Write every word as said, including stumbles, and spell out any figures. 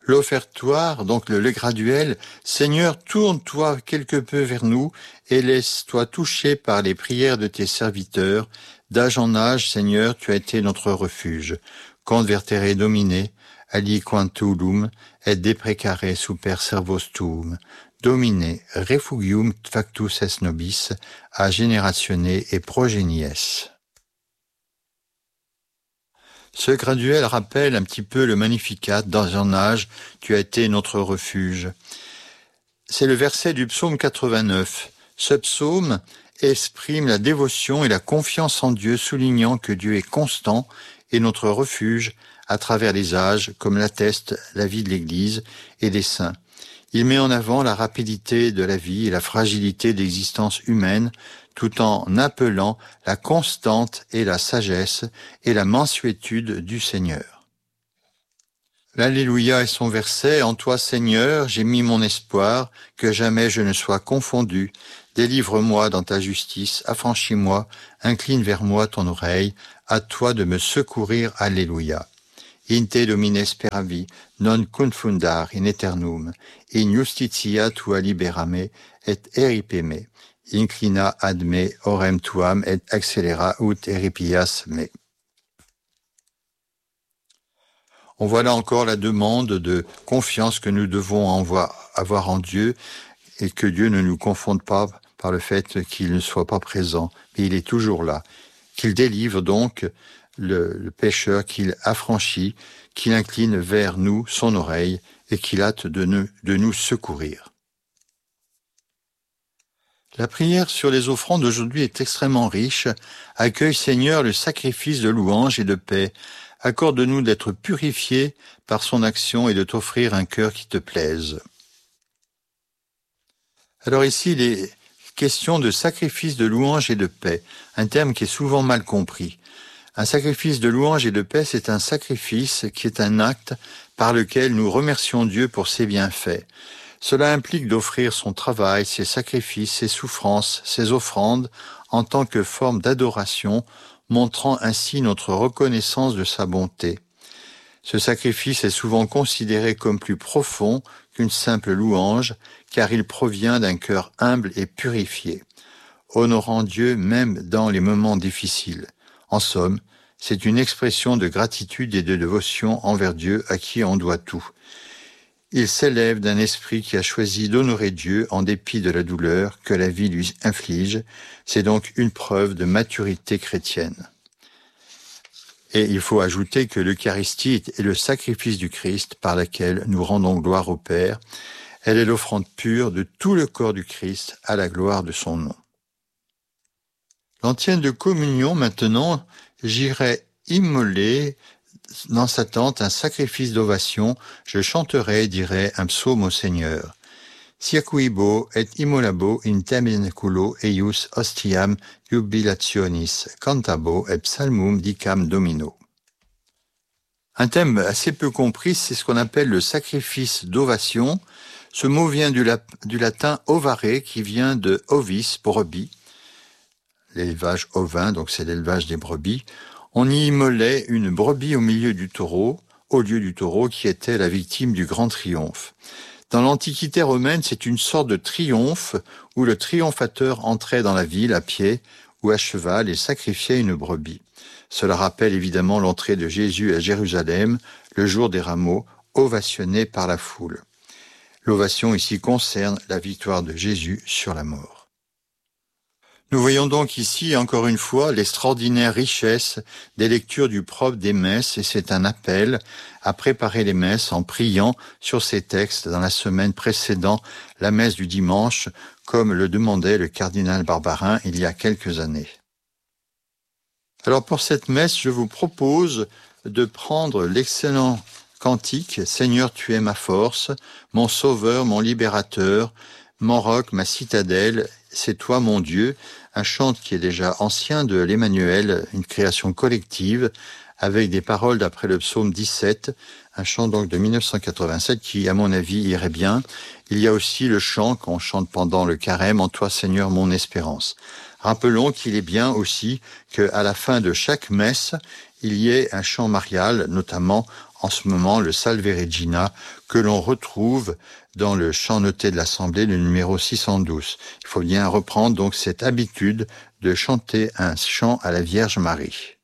L'offertoire, donc le, le graduel, Seigneur, tourne-toi quelque peu vers nous et laisse-toi toucher par les prières de tes serviteurs. D'âge en âge, Seigneur, tu as été notre refuge. Convertere domine, aliquantulum, et deprecare super servos tuum. Domine, refugium factus es nobis, a generatione et progenies. Ce graduel rappelle un petit peu le Magnificat. Dans un âge, tu as été notre refuge. C'est le verset du psaume quatre-vingt-neuf. Ce psaume exprime la dévotion et la confiance en Dieu, soulignant que Dieu est constant et notre refuge à travers les âges, comme l'atteste la vie de l'Église et des saints. Il met en avant la rapidité de la vie et la fragilité de l'existence humaine, tout en appelant la constante et la sagesse et la mansuétude du Seigneur. L'Alléluia est son verset. En toi, Seigneur, j'ai mis mon espoir, que jamais je ne sois confondu. Délivre-moi dans ta justice, affranchis-moi, incline vers moi ton oreille, à toi de me secourir. Alléluia. In te domine speravi, non confundar in aeternum, in justitia tua liberame, et eripeme. Inclina ad me orem tuam et accelera ut eripias me. On voit là encore la demande de confiance que nous devons avoir en Dieu et que Dieu ne nous confonde pas par le fait qu'il ne soit pas présent, mais il est toujours là. Qu'il délivre donc le, le pécheur, qu'il affranchit, qu'il incline vers nous son oreille et qu'il hâte de nous, de nous secourir. La prière sur les offrandes d'aujourd'hui est extrêmement riche. Accueille, Seigneur, le sacrifice de louange et de paix. Accorde-nous d'être purifiés par son action et de t'offrir un cœur qui te plaise. Alors ici, il est question de sacrifice de louange et de paix, un terme qui est souvent mal compris. Un sacrifice de louange et de paix, c'est un sacrifice qui est un acte par lequel nous remercions Dieu pour ses bienfaits. Cela implique d'offrir son travail, ses sacrifices, ses souffrances, ses offrandes en tant que forme d'adoration, montrant ainsi notre reconnaissance de sa bonté. Ce sacrifice est souvent considéré comme plus profond qu'une simple louange, car il provient d'un cœur humble et purifié, honorant Dieu même dans les moments difficiles. En somme, c'est une expression de gratitude et de dévotion envers Dieu à qui on doit tout. Il s'élève d'un esprit qui a choisi d'honorer Dieu en dépit de la douleur que la vie lui inflige. C'est donc une preuve de maturité chrétienne. Et il faut ajouter que l'Eucharistie est le sacrifice du Christ par lequel nous rendons gloire au Père. Elle est l'offrande pure de tout le corps du Christ à la gloire de son nom. L'antienne de communion, maintenant, j'irai immoler dans sa tente un sacrifice d'ovation, je chanterai et dirai un psaume au Seigneur. Circuibo et immolabo in tabernaculo eius ostiam jubilationis, cantabo et psalmum dicam domino. Un thème assez peu compris, c'est ce qu'on appelle le sacrifice d'ovation. Ce mot vient du, la, du latin ovare, qui vient de ovis, brebis, l'élevage ovin, donc c'est l'élevage des brebis. On y immolait une brebis au milieu du taureau, au lieu du taureau qui était la victime du grand triomphe. Dans l'Antiquité romaine, c'est une sorte de triomphe où le triomphateur entrait dans la ville à pied ou à cheval et sacrifiait une brebis. Cela rappelle évidemment l'entrée de Jésus à Jérusalem, le jour des rameaux, ovationné par la foule. L'ovation ici concerne la victoire de Jésus sur la mort. Nous voyons donc ici, encore une fois, l'extraordinaire richesse des lectures du propre des messes, et c'est un appel à préparer les messes en priant sur ces textes dans la semaine précédant la messe du dimanche, comme le demandait le cardinal Barbarin il y a quelques années. Alors pour cette messe, je vous propose de prendre l'excellent cantique « Seigneur, tu es ma force, mon sauveur, mon libérateur, mon roc, ma citadelle, c'est toi mon Dieu », un chant qui est déjà ancien de l'Emmanuel, une création collective, avec des paroles d'après le psaume dix-sept, un chant donc de mille neuf cent quatre-vingt-sept qui, à mon avis, irait bien. Il y a aussi le chant qu'on chante pendant le carême, « En toi, Seigneur, mon espérance ». Rappelons qu'il est bien aussi qu'à la fin de chaque messe, il y ait un chant marial, notamment en ce moment le Salve Regina que l'on retrouve dans le chant noté de l'Assemblée, le numéro six cent douze. Il faut bien reprendre donc cette habitude de chanter un chant à la Vierge Marie.